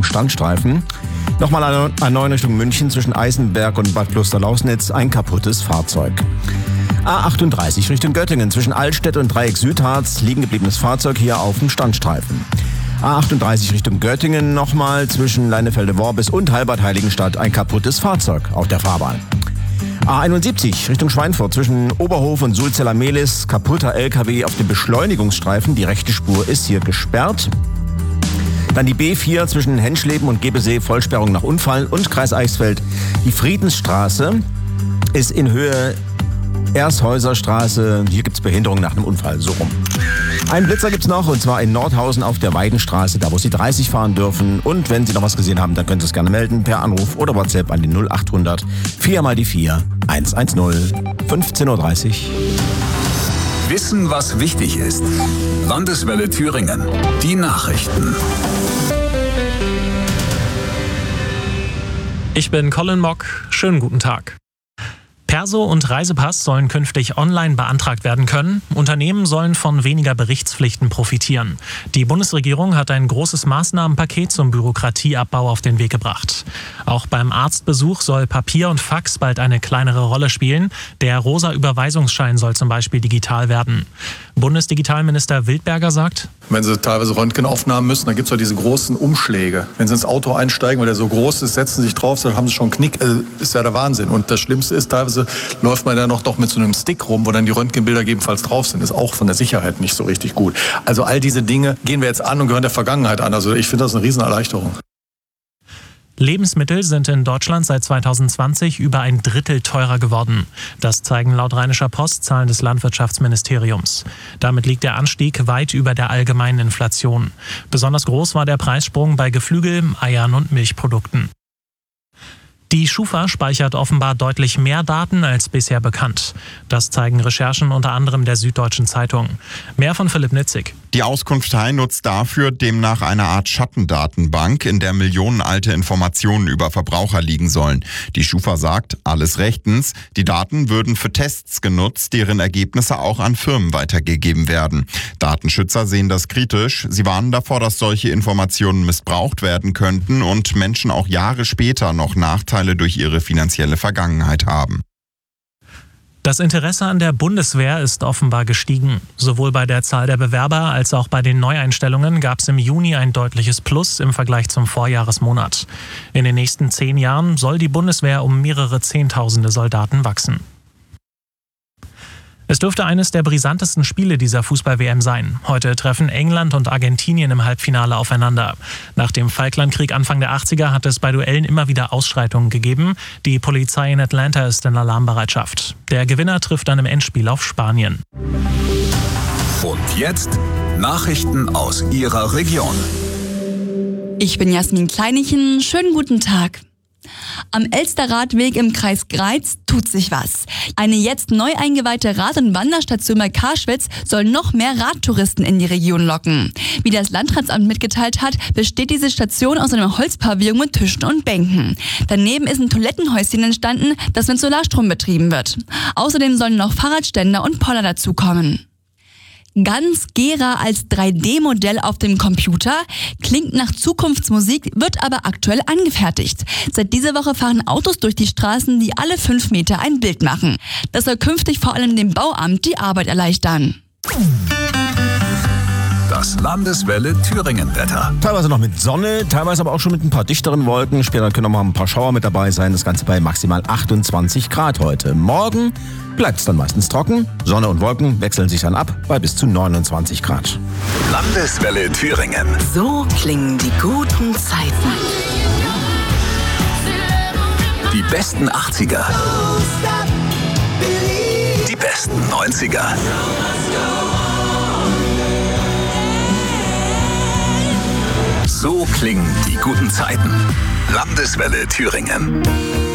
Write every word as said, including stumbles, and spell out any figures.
Standstreifen. Nochmal A neun Richtung München zwischen Eisenberg und Bad Klosterlausnitz ein kaputtes Fahrzeug. A achtunddreißig Richtung Göttingen zwischen Altstedt und Dreieck Südharz liegen gebliebenes Fahrzeug hier auf dem Standstreifen. A achtunddreißig Richtung Göttingen nochmal zwischen Leinefelde-Worbis und Halbert-Heiligenstadt ein kaputtes Fahrzeug auf der Fahrbahn. A einundsiebzig Richtung Schweinfurt zwischen Oberhof und Sulzeller-Mehlis kaputter L K W auf dem Beschleunigungsstreifen. Die rechte Spur ist hier gesperrt. Dann die B vier zwischen Henschleben und Gebesee, Vollsperrung nach Unfall und Kreis Eichsfeld. Die Friedensstraße ist in Höhe Ershäuserstraße. Hier gibt es Behinderung nach einem Unfall, so rum. Einen Blitzer gibt's noch, und zwar in Nordhausen auf der Weidenstraße, da wo Sie dreißig fahren dürfen. Und wenn Sie noch was gesehen haben, dann können Sie es gerne melden per Anruf oder WhatsApp an die null achthundert vier mal die vier eins eins null fünfzehn Uhr dreißig. Wissen, was wichtig ist. Landeswelle Thüringen. Die Nachrichten. Ich bin Colin Mock. Schönen guten Tag. Perso und Reisepass sollen künftig online beantragt werden können. Unternehmen sollen von weniger Berichtspflichten profitieren. Die Bundesregierung hat ein großes Maßnahmenpaket zum Bürokratieabbau auf den Weg gebracht. Auch beim Arztbesuch soll Papier und Fax bald eine kleinere Rolle spielen. Der rosa Überweisungsschein soll zum Beispiel digital werden. Bundesdigitalminister Wildberger sagt: Wenn Sie teilweise Röntgenaufnahmen müssen, dann gibt es ja diese großen Umschläge. Wenn Sie ins Auto einsteigen, weil der so groß ist, setzen Sie sich drauf, dann haben Sie schon einen Knick. Also, ist ja der Wahnsinn. Und das Schlimmste ist, teilweise läuft man ja noch doch mit so einem Stick rum, wo dann die Röntgenbilder gegebenenfalls drauf sind. Ist auch von der Sicherheit nicht so richtig gut. Also all diese Dinge gehen wir jetzt an und gehören der Vergangenheit an. Also ich finde das eine Riesenerleichterung. Lebensmittel sind in Deutschland seit zweitausendzwanzig über ein Drittel teurer geworden. Das zeigen laut Rheinischer Post Zahlen des Landwirtschaftsministeriums. Damit liegt der Anstieg weit über der allgemeinen Inflation. Besonders groß war der Preissprung bei Geflügel, Eiern und Milchprodukten. Die Schufa speichert offenbar deutlich mehr Daten als bisher bekannt. Das zeigen Recherchen unter anderem der Süddeutschen Zeitung. Mehr von Philipp Nitzig. Die Auskunft Hai nutzt dafür demnach eine Art Schattendatenbank, in der millionenalte Informationen über Verbraucher liegen sollen. Die Schufa sagt, alles rechtens. Die Daten würden für Tests genutzt, deren Ergebnisse auch an Firmen weitergegeben werden. Datenschützer sehen das kritisch. Sie warnen davor, dass solche Informationen missbraucht werden könnten und Menschen auch Jahre später noch Nachteile durch ihre finanzielle Vergangenheit haben. Das Interesse an der Bundeswehr ist offenbar gestiegen. Sowohl bei der Zahl der Bewerber als auch bei den Neueinstellungen gab es im Juni ein deutliches Plus im Vergleich zum Vorjahresmonat. In den nächsten zehn Jahren soll die Bundeswehr um mehrere Zehntausende Soldaten wachsen. Es dürfte eines der brisantesten Spiele dieser Fußball-W M sein. Heute treffen England und Argentinien im Halbfinale aufeinander. Nach dem Falklandkrieg Anfang der achtziger hat es bei Duellen immer wieder Ausschreitungen gegeben. Die Polizei in Atlanta ist in Alarmbereitschaft. Der Gewinner trifft dann im Endspiel auf Spanien. Und jetzt Nachrichten aus Ihrer Region. Ich bin Jasmin Kleinichen. Schönen guten Tag. Am Elsterradweg im Kreis Greiz tut sich was. Eine jetzt neu eingeweihte Rad- und Wanderstation bei Karschwitz soll noch mehr Radtouristen in die Region locken. Wie das Landratsamt mitgeteilt hat, besteht diese Station aus einem Holzpavillon mit Tischen und Bänken. Daneben ist ein Toilettenhäuschen entstanden, das mit Solarstrom betrieben wird. Außerdem sollen noch Fahrradständer und Poller dazukommen. Ganz Gera als drei D Modell auf dem Computer, klingt nach Zukunftsmusik, wird aber aktuell angefertigt. Seit dieser Woche fahren Autos durch die Straßen, die alle fünf Meter ein Bild machen. Das soll künftig vor allem dem Bauamt die Arbeit erleichtern. Das Landeswelle Thüringen-Wetter. Teilweise noch mit Sonne, teilweise aber auch schon mit ein paar dichteren Wolken. Später können noch mal ein paar Schauer mit dabei sein. Das Ganze bei maximal achtundzwanzig Grad heute. Morgen bleibt es dann meistens trocken. Sonne und Wolken wechseln sich dann ab bei bis zu neunundzwanzig Grad. Landeswelle Thüringen. So klingen die guten Zeiten. Die besten achtziger. Die besten neunziger. So klingen die guten Zeiten. Landeswelle Thüringen.